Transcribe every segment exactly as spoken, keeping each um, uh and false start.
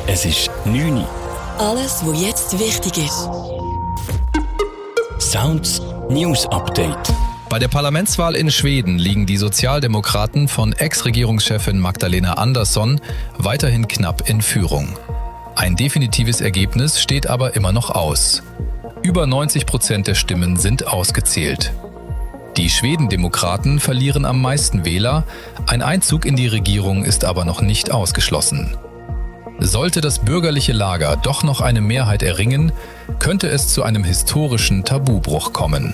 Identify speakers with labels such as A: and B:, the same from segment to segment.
A: Es ist neun Uhr.
B: Alles, was jetzt wichtig ist.
A: Sounds News Update.
C: Bei der Parlamentswahl in Schweden liegen die Sozialdemokraten von Ex-Regierungschefin Magdalena Andersson weiterhin knapp in Führung. Ein definitives Ergebnis steht aber immer noch aus. Über neunzig Prozent der Stimmen sind ausgezählt. Die Schwedendemokraten verlieren am meisten Wähler, ein Einzug in die Regierung ist aber noch nicht ausgeschlossen. Sollte das bürgerliche Lager doch noch eine Mehrheit erringen, könnte es zu einem historischen Tabubruch kommen.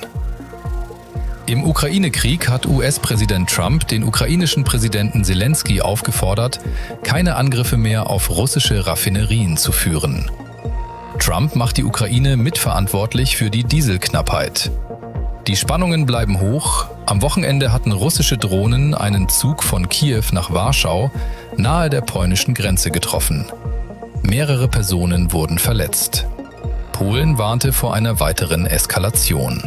C: Im Ukraine-Krieg hat U S-Präsident Trump den ukrainischen Präsidenten Zelensky aufgefordert, keine Angriffe mehr auf russische Raffinerien zu führen. Trump macht die Ukraine mitverantwortlich für die Dieselknappheit. Die Spannungen bleiben hoch. Am Wochenende hatten russische Drohnen einen Zug von Kiew nach Warschau nahe der polnischen Grenze getroffen. Mehrere Personen wurden verletzt. Polen warnte vor einer weiteren Eskalation.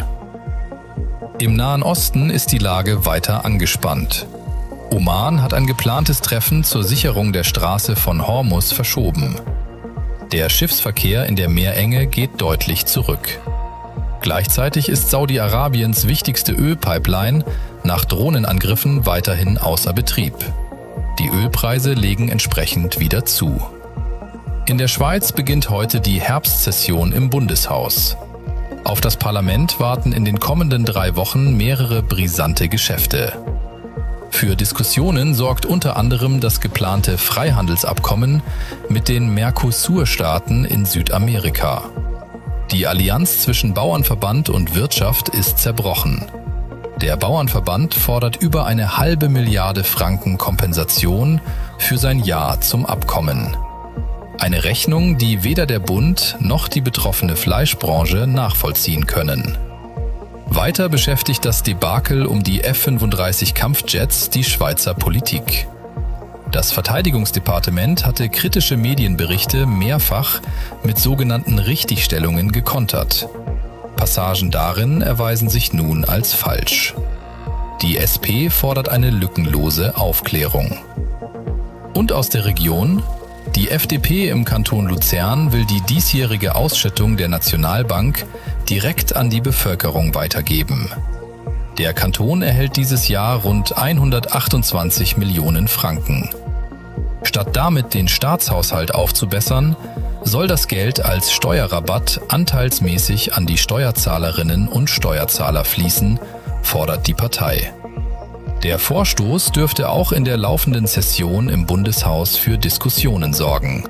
C: Im Nahen Osten ist die Lage weiter angespannt. Oman hat ein geplantes Treffen zur Sicherung der Straße von Hormuz verschoben. Der Schiffsverkehr in der Meerenge geht deutlich zurück. Gleichzeitig ist Saudi-Arabiens wichtigste Ölpipeline nach Drohnenangriffen weiterhin außer Betrieb. Die Ölpreise legen entsprechend wieder zu. In der Schweiz beginnt heute die Herbstsession im Bundeshaus. Auf das Parlament warten in den kommenden drei Wochen mehrere brisante Geschäfte. Für Diskussionen sorgt unter anderem das geplante Freihandelsabkommen mit den Mercosur-Staaten in Südamerika. Die Allianz zwischen Bauernverband und Wirtschaft ist zerbrochen. Der Bauernverband fordert über eine halbe Milliarde Franken Kompensation für sein Ja zum Abkommen. Eine Rechnung, die weder der Bund noch die betroffene Fleischbranche nachvollziehen können. Weiter beschäftigt das Debakel um die F fünfunddreißig Kampfjets die Schweizer Politik. Das Verteidigungsdepartement hatte kritische Medienberichte mehrfach mit sogenannten Richtigstellungen gekontert. Passagen darin erweisen sich nun als falsch. Die S P fordert eine lückenlose Aufklärung. Und aus der Region: Die F D P im Kanton Luzern will die diesjährige Ausschüttung der Nationalbank direkt an die Bevölkerung weitergeben. Der Kanton erhält dieses Jahr rund hundertachtundzwanzig Millionen Franken. Statt damit den Staatshaushalt aufzubessern, soll das Geld als Steuerrabatt anteilsmäßig an die Steuerzahlerinnen und Steuerzahler fließen, fordert die Partei. Der Vorstoß dürfte auch in der laufenden Session im Bundeshaus für Diskussionen sorgen.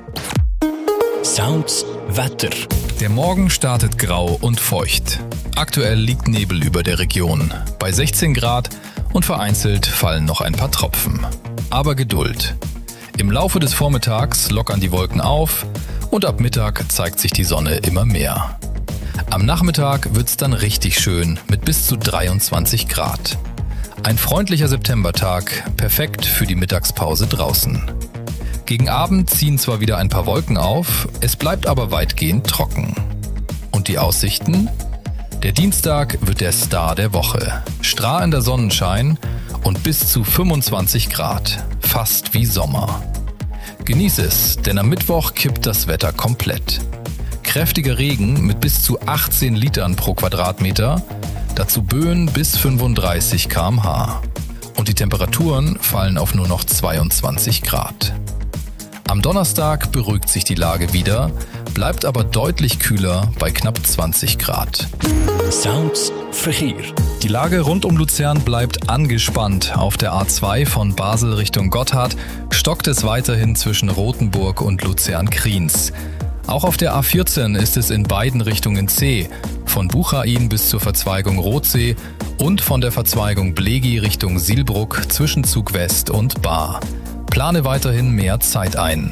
A: Sounds Wetter.
C: Der Morgen startet grau und feucht. Aktuell liegt Nebel über der Region, bei sechzehn Grad, und vereinzelt fallen noch ein paar Tropfen. Aber Geduld. Im Laufe des Vormittags lockern die Wolken auf und ab Mittag zeigt sich die Sonne immer mehr. Am Nachmittag wird's dann richtig schön mit bis zu dreiundzwanzig Grad. Ein freundlicher Septembertag, perfekt für die Mittagspause draußen. Gegen Abend ziehen zwar wieder ein paar Wolken auf, es bleibt aber weitgehend trocken. Und die Aussichten? Der Dienstag wird der Star der Woche. Strahlender Sonnenschein und bis zu fünfundzwanzig Grad. Fast wie Sommer. Genieß es, denn am Mittwoch kippt das Wetter komplett. Kräftiger Regen mit bis zu achtzehn Litern pro Quadratmeter, dazu Böen bis fünfunddreißig Kilometer pro Stunde. Und die Temperaturen fallen auf nur noch zweiundzwanzig Grad. Am Donnerstag beruhigt sich die Lage wieder, bleibt aber deutlich kühler bei knapp zwanzig Grad.
A: Sounds Verkehr.
C: Die Lage rund um Luzern bleibt angespannt. Auf der A zwei von Basel Richtung Gotthard stockt es weiterhin zwischen Rothenburg und Luzern-Kriens. Auch auf der A vierzehn ist es in beiden Richtungen zäh, von Buchain bis zur Verzweigung Rothsee und von der Verzweigung Blegi Richtung Sielbruck zwischen Zug West und Baar. Plane weiterhin mehr Zeit ein.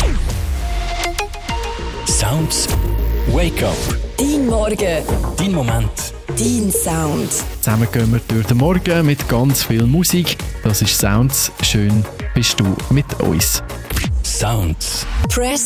A: Sounds Wake Up.
B: Dein Morgen.
A: Dein Moment.
B: Dein Sound.
D: Zusammen gehen wir durch den Morgen mit ganz viel Musik. Das ist Sounds. Schön bist du mit uns.
A: Sounds.
B: Press